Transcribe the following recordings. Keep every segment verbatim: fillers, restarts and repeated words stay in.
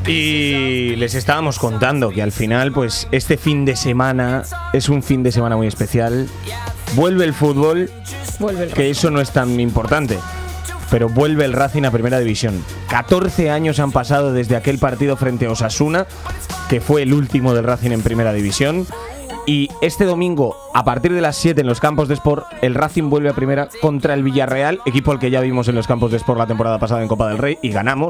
Y les estábamos contando que al final, pues este fin de semana es un fin de semana muy especial. Vuelve el fútbol, Vuelve el que eso no es tan importante, pero vuelve el Racing a Primera División. catorce años han pasado desde aquel partido frente a Osasuna, que fue el último del Racing en Primera División. Y este domingo, a partir de las siete en los campos de Sport, el Racing vuelve a Primera contra el Villarreal, equipo al que ya vimos en los campos de Sport la temporada pasada en Copa del Rey, y ganamos.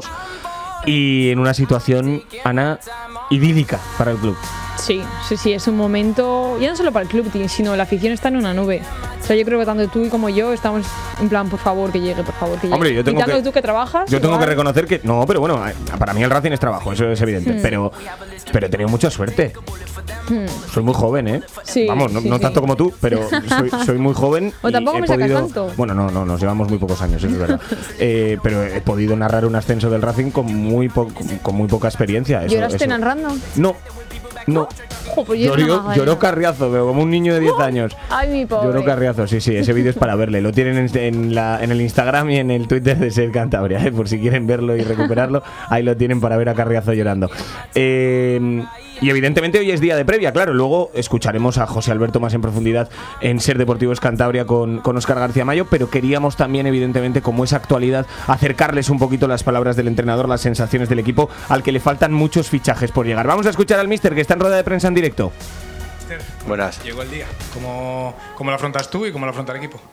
Y en una situación, Ana, idílica para el club. Sí, sí, sí, es un momento, ya no solo para el club, sino la afición está en una nube. O sea, yo creo que tanto tú como yo estamos en plan, por favor, que llegue, por favor, que llegue. Hombre, yo tengo y tanto que, tú que trabajas. Yo tengo igual. que reconocer que, no, pero bueno, para mí el Racing es trabajo, eso es evidente. Hmm. Pero, pero he tenido mucha suerte. Hmm. Soy muy joven, ¿eh? Sí, Vamos, no, sí, no sí. tanto como tú, pero soy, soy muy joven. O y tampoco he me sacas podido, tanto. Bueno, no, no, nos llevamos muy pocos años, eso es verdad. eh, pero he podido narrar un ascenso del Racing con muy, po con muy poca experiencia. Eso, ¿Lloraste eso. narrando? No. No, oh, pues yo lloró, lloró Carriazo, pero como un niño de diez uh, años. Ay, mi pobre. Lloró Carriazo, sí, sí, ese vídeo es para verle. Lo tienen en, en, la, en el Instagram y en el Twitter de Ser Cantabria, ¿eh? Por si quieren verlo y recuperarlo, ahí lo tienen para ver a Carriazo llorando. Eh, y evidentemente hoy es día de previa, claro. Luego escucharemos a José Alberto más en profundidad en Ser Deportivos Cantabria con, con Óscar García Mayo, pero queríamos también, evidentemente, como es actualidad, acercarles un poquito las palabras del entrenador, las sensaciones del equipo, al que le faltan muchos fichajes por llegar. Vamos a escuchar al míster, que está en rueda de prensa en directo. Buenas. Llegó el día. ¿Cómo, cómo lo afrontas tú y cómo lo afronta el equipo?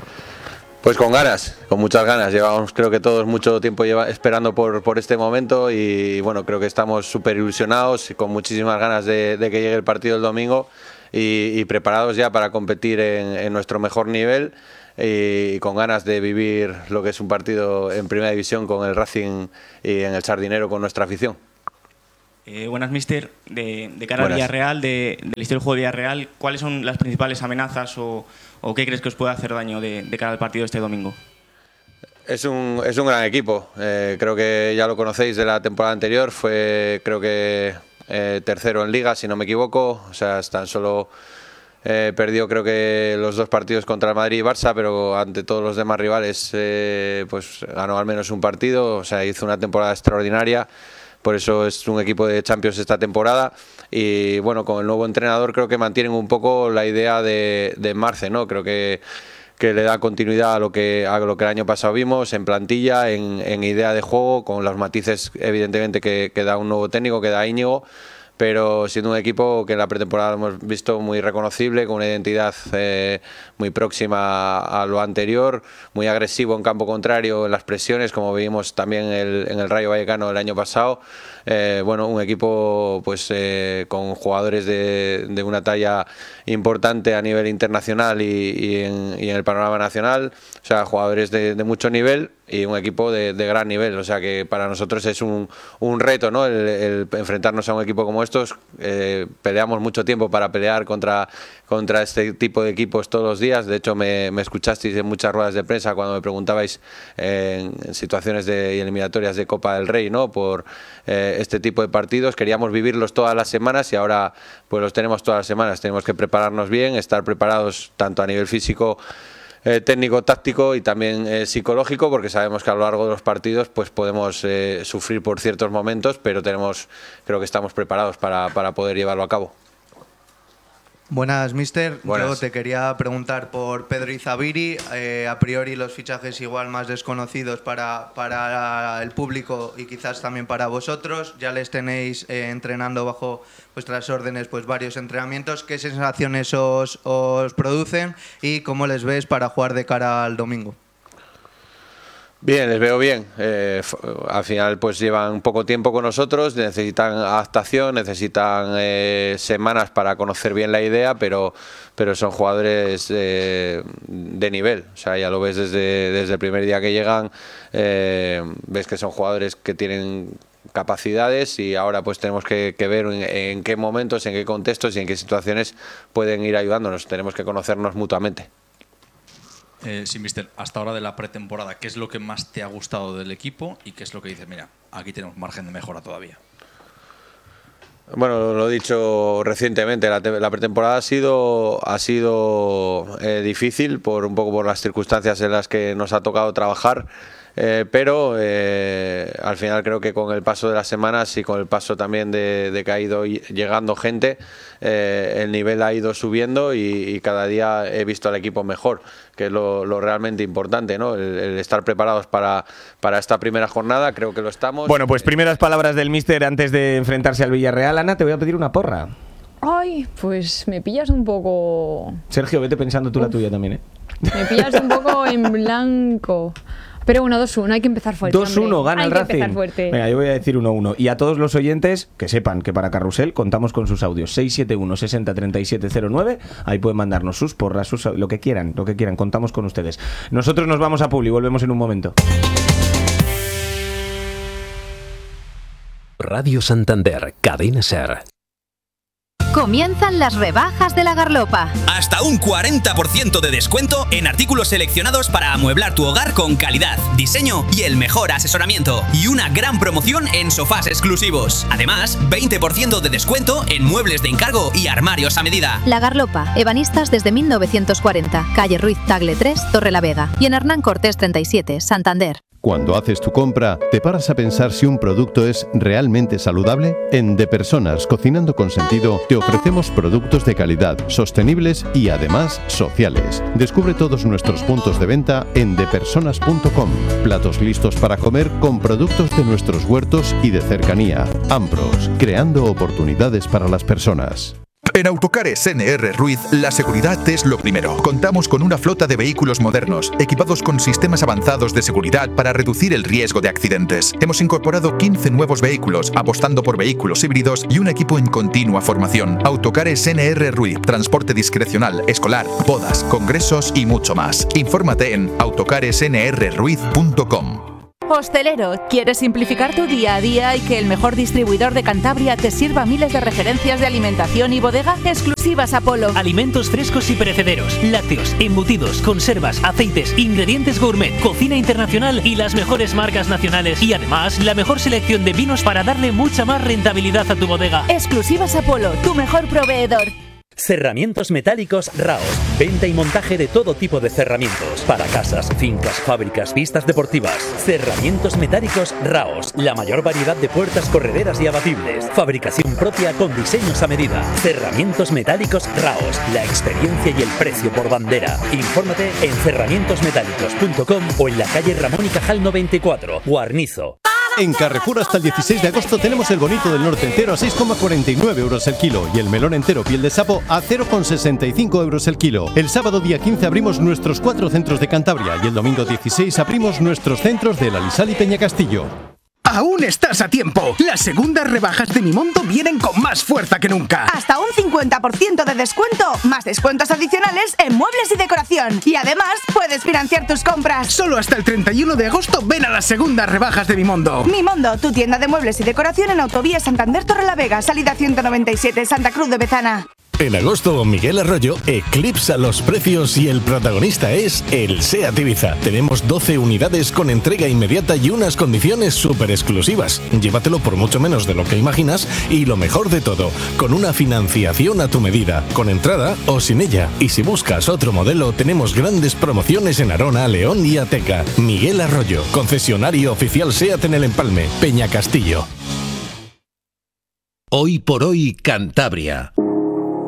Pues con ganas, con muchas ganas. Llevamos, creo que todos, mucho tiempo lleva, esperando por, por este momento y bueno, creo que estamos súper ilusionados y con muchísimas ganas de, de que llegue el partido el domingo y, y preparados ya para competir en, en nuestro mejor nivel y con ganas de vivir lo que es un partido en Primera División con el Racing y en el Sardinero con nuestra afición. Eh, buenas, míster. De, de cara Buenas. al Villarreal, de, del estilo de juego de Villarreal, ¿cuáles son las principales amenazas o, o qué crees que os puede hacer daño de, de cara al partido este domingo? Es un, es un gran equipo. Eh, creo que ya lo conocéis de la temporada anterior. Fue, creo que, eh, tercero en Liga, si no me equivoco. O sea, tan solo eh, perdió, creo que, los dos partidos contra el Madrid y Barça, pero ante todos los demás rivales, eh, pues ganó al menos un partido. O sea, hizo una temporada extraordinaria. Por eso es un equipo de Champions esta temporada y bueno, con el nuevo entrenador creo que mantienen un poco la idea de, de Marce, ¿no? Creo que, que le da continuidad a lo que, a lo que el año pasado vimos en plantilla, en, en idea de juego, con los matices evidentemente que, que da un nuevo técnico, que da Íñigo, pero siendo un equipo que en la pretemporada hemos visto muy reconocible, con una identidad eh, muy próxima a lo anterior, muy agresivo en campo contrario en las presiones, como vimos también el, en el Rayo Vallecano el año pasado. Eh, bueno, un equipo pues eh, con jugadores de, de una talla importante a nivel internacional y, y, en, y en el panorama nacional, o sea, jugadores de, de mucho nivel y un equipo de, de gran nivel, o sea que para nosotros es un, un reto, ¿no? el, el enfrentarnos a un equipo como estos. Eh, peleamos mucho tiempo para pelear contra, contra este tipo de equipos todos los días. De hecho me, me escuchasteis en muchas ruedas de prensa cuando me preguntabais eh, en situaciones de eliminatorias de Copa del Rey, ¿no? Por eh, este tipo de partidos. Queríamos vivirlos todas las semanas y ahora pues los tenemos todas las semanas. Tenemos que prepararnos bien, estar preparados tanto a nivel físico, Eh, técnico, táctico y también eh, psicológico, porque sabemos que a lo largo de los partidos pues podemos eh, sufrir por ciertos momentos, pero tenemos, creo que estamos preparados para, para poder llevarlo a cabo. Buenas, míster. Buenas. Yo te quería preguntar por Pedro Izabiri. Eh, a priori los fichajes igual más desconocidos para, para el público y quizás también para vosotros. Ya les tenéis eh, entrenando bajo vuestras órdenes pues varios entrenamientos. ¿Qué sensaciones os, os producen y cómo les ves para jugar de cara al domingo? Bien, les veo bien. Eh, al final pues llevan poco tiempo con nosotros, necesitan adaptación, necesitan eh, semanas para conocer bien la idea, pero, pero son jugadores eh, de nivel. O sea, ya lo ves desde, desde el primer día que llegan, eh, ves que son jugadores que tienen capacidades y ahora pues tenemos que, que ver en, en qué momentos, en qué contextos y en qué situaciones pueden ir ayudándonos. Tenemos que conocernos mutuamente. Eh, sí, míster, hasta ahora de la pretemporada, ¿qué es lo que más te ha gustado del equipo y qué es lo que dices, mira, aquí tenemos margen de mejora todavía? Bueno, lo he dicho recientemente, la, la pretemporada ha sido, ha sido eh, difícil por un poco por las circunstancias en las que nos ha tocado trabajar. eh, pero eh, al final creo que con el paso de las semanas y con el paso también de, de que ha ido llegando gente, eh, el nivel ha ido subiendo y, y cada día he visto al equipo mejor, que es lo, lo realmente importante, ¿no? El, el estar preparados para, para esta primera jornada, creo que lo estamos. Bueno, pues primeras palabras del míster antes de enfrentarse al Villarreal. Ana, te voy a pedir una porra. Ay, pues me pillas un poco... Sergio, vete pensando tú Uf. la tuya también, ¿eh? Me pillas un poco en blanco. Pero bueno, dos uno, hay que empezar fuerte. dos uno, gana hay el que Racing. Empezar fuerte. Venga, yo voy a decir uno uno. Y a todos los oyentes, que sepan que para Carrusel contamos con sus audios. seis siete uno, sesenta, treinta y siete cero nueve. Ahí pueden mandarnos sus porras, sus, lo que quieran, lo que quieran. Contamos con ustedes. Nosotros nos vamos a Publi, volvemos en un momento. Radio Santander, Cadena Ser. Comienzan las rebajas de la Garlopa. Hasta un cuarenta por ciento de descuento en artículos seleccionados para amueblar tu hogar con calidad, diseño y el mejor asesoramiento. Y una gran promoción en sofás exclusivos. Además, veinte por ciento de descuento en muebles de encargo y armarios a medida. La Garlopa, ebanistas desde mil novecientos cuarenta. Calle Ruiz Tagle tres, Torrelavega. Y en Hernán Cortés treinta y siete, Santander. Cuando haces tu compra, ¿te paras a pensar si un producto es realmente saludable? En De Personas, Cocinando con Sentido, te ofrecemos productos de calidad, sostenibles y además sociales. Descubre todos nuestros puntos de venta en de personas punto com. Platos listos para comer con productos de nuestros huertos y de cercanía. Ambros, creando oportunidades para las personas. En Autocares N R Ruiz, la seguridad es lo primero. Contamos con una flota de vehículos modernos, equipados con sistemas avanzados de seguridad para reducir el riesgo de accidentes. Hemos incorporado quince nuevos vehículos, apostando por vehículos híbridos y un equipo en continua formación. Autocares N R Ruiz, transporte discrecional, escolar, bodas, congresos y mucho más. Infórmate en autocares n r ruiz punto com. Hostelero, ¿quieres simplificar tu día a día y que el mejor distribuidor de Cantabria te sirva miles de referencias de alimentación y bodega? Exclusivas Apolo. Alimentos frescos y perecederos, lácteos, embutidos, conservas, aceites, ingredientes gourmet, cocina internacional y las mejores marcas nacionales. Y además, la mejor selección de vinos para darle mucha más rentabilidad a tu bodega. Exclusivas Apolo, tu mejor proveedor. Cerramientos metálicos Raos. Venta y montaje de todo tipo de cerramientos. Para casas, fincas, fábricas, pistas deportivas. Cerramientos metálicos Raos. La mayor variedad de puertas correderas y abatibles. Fabricación propia con diseños a medida. Cerramientos metálicos Raos. La experiencia y el precio por bandera. Infórmate en cerramientos metálicos punto com o en la calle Ramón y Cajal noventa y cuatro, Guarnizo. En Carrefour hasta el dieciséis de agosto tenemos el bonito del norte entero a seis coma cuarenta y nueve euros el kilo y el melón entero piel de sapo a cero coma sesenta y cinco euros el kilo. El sábado día quince abrimos nuestros cuatro centros de Cantabria y el domingo dieciséis abrimos nuestros centros de La Lisal y Peñacastillo. ¡Aún estás a tiempo! Las segundas rebajas de Mimondo vienen con más fuerza que nunca. Hasta un cincuenta por ciento de descuento, más descuentos adicionales en muebles y decoración. Y además, puedes financiar tus compras. Solo hasta el treinta y uno de agosto ven a las segundas rebajas de Mimondo. Mimondo, tu tienda de muebles y decoración en Autovía Santander Torrelavega, salida ciento noventa y siete, Santa Cruz de Bezana. En agosto, Miguel Arroyo eclipsa los precios y el protagonista es el SEAT Ibiza. Tenemos doce unidades con entrega inmediata y unas condiciones súper exclusivas. Llévatelo por mucho menos de lo que imaginas y lo mejor de todo, con una financiación a tu medida, con entrada o sin ella. Y si buscas otro modelo, tenemos grandes promociones en Arona, León y Ateca. Miguel Arroyo, concesionario oficial SEAT en el Empalme, Peñacastillo. Hoy por hoy, Cantabria.